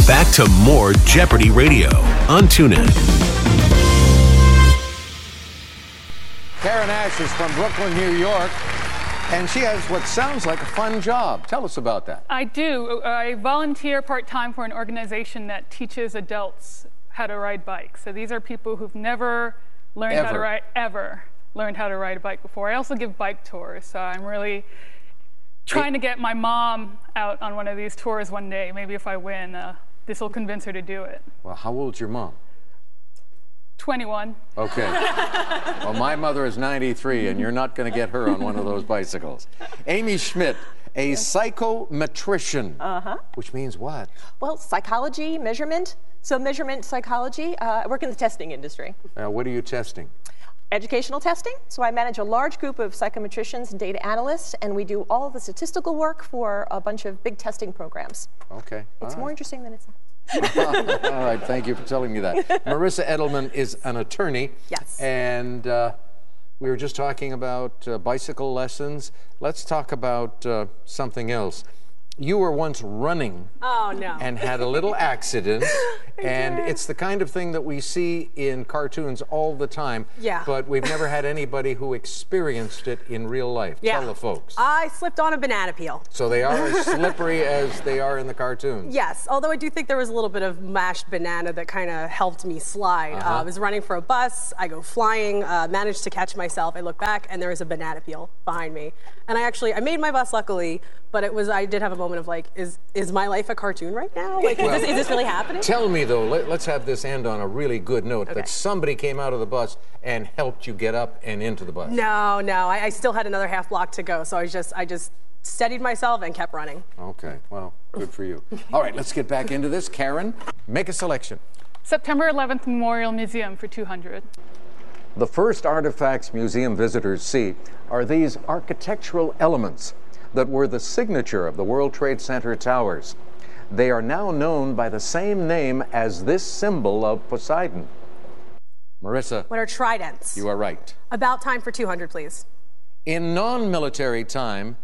Back to more Jeopardy Radio on TuneIn. Karen Ash is from Brooklyn, New York, and she has what sounds like a fun job. Tell us about that. I do. I volunteer part-time for an organization that teaches adults how to ride bikes. So these are people who've never learned how to ride a bike before. I also give bike tours, so I'm really trying to get my mom out on one of these tours one day. Maybe if I win, this will convince her to do it. Well, how old's your mom? 21. Okay. Well, my mother is 93, and you're not going to get her on one of those bicycles. Amy Schmidt, a psychometrician. Which means what? Well, psychology, measurement. So measurement psychology. I work in the testing industry. What are you testing? Educational testing. So I manage a large group of psychometricians and data analysts, and we do all of the statistical work for a bunch of big testing programs. Okay. It's more interesting than it sounds. All right, thank you for telling me that. Marissa Edelman is an attorney. Yes. And we were just talking about bicycle lessons. Let's talk about something else. You were once running and had a little accident, and it's the kind of thing that we see in cartoons all the time, but we've never had anybody who experienced it in real life. Tell the folks. I slipped on a banana peel. So they are as slippery as they are in the cartoons. Yes, although I do think there was a little bit of mashed banana that kind of helped me slide. I was running for a bus, I go flying, managed to catch myself, I look back, and there was a banana peel behind me. And I made my bus luckily, but I did have a moment of like, is my life a cartoon right now? Like, is this really happening? Tell me though, let's have this end on a really good note, that somebody came out of the bus and helped you get up and into the bus. No, I still had another half block to go, so I just steadied myself and kept running. Okay, well, good for you. All right, let's get back into this. Karen, make a selection. September 11th Memorial Museum for 200. The first artifacts museum visitors see are these architectural elements that were the signature of the World Trade Center towers. They are now known by the same name as this symbol of Poseidon. Marissa. What are tridents? You are right. About time for 200, please. In non-military time,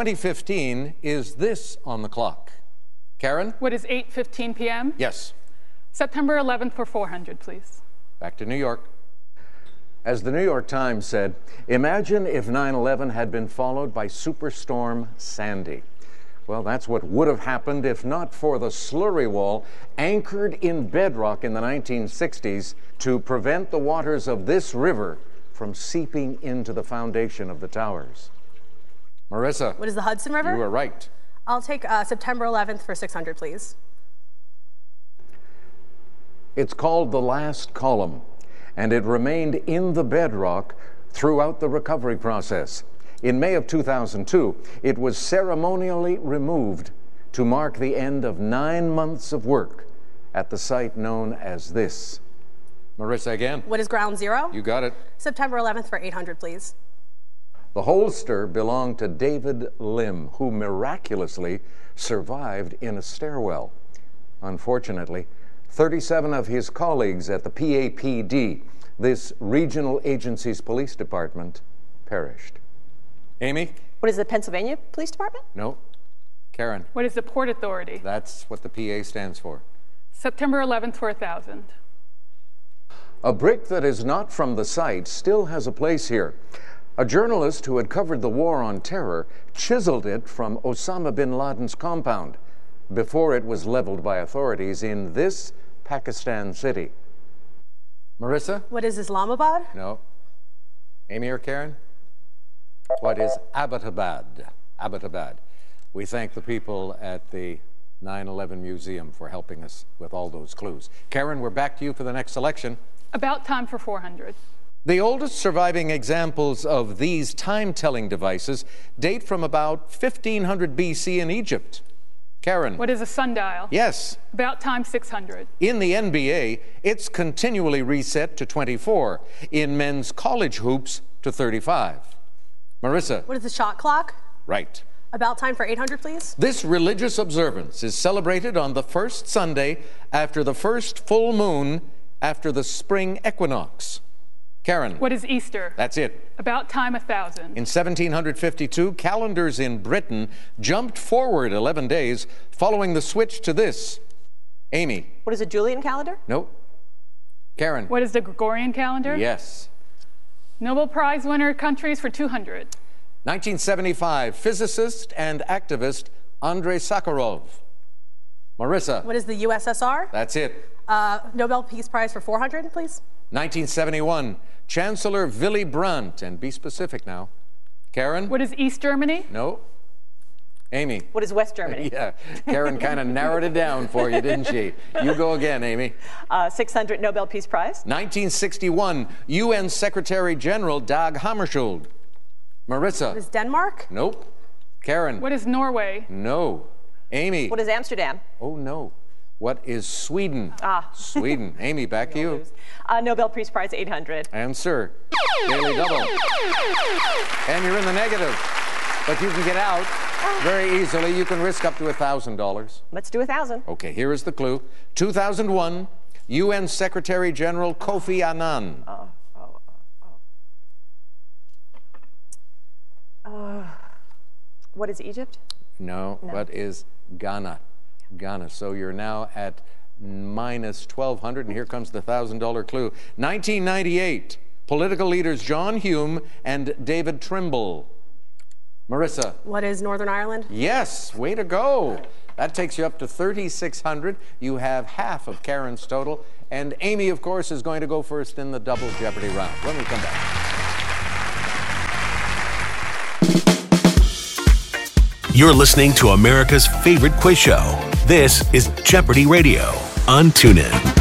2015 is this on the clock. Karen? What is 8:15 p.m.? Yes. September 11th for 400, please. Back to New York. As the New York Times said, imagine if 9/11 had been followed by Superstorm Sandy. Well, that's what would have happened if not for the slurry wall anchored in bedrock in the 1960s to prevent the waters of this river from seeping into the foundation of the towers. Marissa. What is the Hudson River? You are right. I'll take September 11th for 600, please. It's called the last column, and it remained in the bedrock throughout the recovery process. In May of 2002, it was ceremonially removed to mark the end of 9 months of work at the site known as this. Marissa again. What is Ground Zero? You got it. September 11th for 800, please. The holster belonged to David Lim, who miraculously survived in a stairwell. Unfortunately, 37 of his colleagues at the PAPD, this regional agency's police department, perished. Amy? What is the Pennsylvania Police Department? No. Karen? What is the Port Authority? That's what the PA stands for. September 11th for 1,000. A brick that is not from the site still has a place here. A journalist who had covered the war on terror chiseled it from Osama bin Laden's compound before it was leveled by authorities in this Pakistan city. Marissa? What is Islamabad? No. Amy or Karen? What is Abbottabad? Abbottabad. We thank the people at the 9/11 Museum for helping us with all those clues. Karen, we're back to you for the next selection. About time for 400. The oldest surviving examples of these time-telling devices date from about 1500 BC in Egypt. Karen. What is a sundial? Yes. About time 600. In the NBA, it's continually reset to 24. In men's college hoops, to 35. Marissa. What is the shot clock? Right. About time for 800, please. This religious observance is celebrated on the first Sunday after the first full moon after the spring equinox. Karen. What is Easter? That's it. About time 1,000. In 1752, calendars in Britain jumped forward 11 days following the switch to this. Amy. What is a Julian calendar? Nope. Karen. What is the Gregorian calendar? Yes. Nobel Prize winner countries for 200. 1975, physicist and activist Andrei Sakharov. Marissa. What is the USSR? That's it. Nobel Peace Prize for 400, please. 1971, Chancellor Willy Brandt, and be specific now. Karen? What is East Germany? No. Amy? What is West Germany? Yeah, Karen kind of narrowed it down for you, didn't she? You go again, Amy. 600 Nobel Peace Prize. 1961, UN Secretary General Dag Hammarskjöld. Marissa? What is Denmark? Nope. Karen? What is Norway? No. Amy? What is Amsterdam? Oh, no. What is Sweden? Sweden. Amy, back to you. Nobel Peace Prize, 800. Answer. Daily double. And you're in the negative. But you can get out very easily. You can risk up to $1,000. Let's do 1,000. Okay, here is the clue. 2001, UN Secretary General Kofi Annan. What is Egypt? No. What is Ghana? Ghana. So you're now at minus 1,200, and here comes the $1,000 clue. 1998, political leaders John Hume and David Trimble. Marissa? What is Northern Ireland? Yes, way to go. That takes you up to 3,600. You have half of Karen's total. And Amy, of course, is going to go first in the Double Jeopardy round. When we come back. You're listening to America's favorite quiz show. This is Jeopardy Radio on TuneIn.